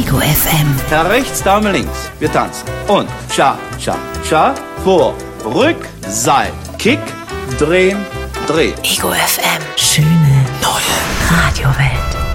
Ego FM. Herr rechts, Dame links. Wir tanzen. Und Cha, Cha, Cha. Vor, Rück, Seil. Kick, drehen, drehen. Ego FM. Schöne neue Radiowelt.